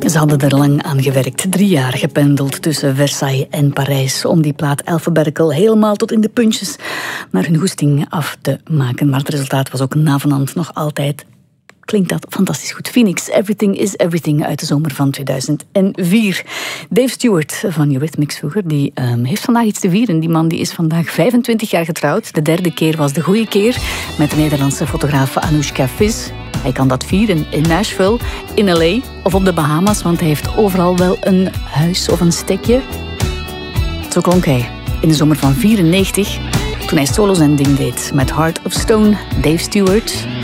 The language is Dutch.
Ze hadden er lang aan gewerkt, 3 jaar gependeld tussen Versailles en Parijs om die plaat Alphabetical helemaal tot in de puntjes naar hun goesting af te maken. Maar het resultaat was ook navenant nog altijd. Klinkt dat fantastisch goed. Phoenix, Everything is Everything uit de zomer van 2004. Dave Stewart van Eurythmics vroeger, die heeft vandaag iets te vieren. Die man die is vandaag 25 jaar getrouwd. De 3e keer was de goede keer met de Nederlandse fotograaf Anoushka Vis. Hij kan dat vieren in Nashville, in LA of op de Bahamas, want hij heeft overal wel een huis of een stekje. Zo klonk hij in de zomer van 94, toen hij solo zijn ding deed met Heart of Stone, Dave Stewart.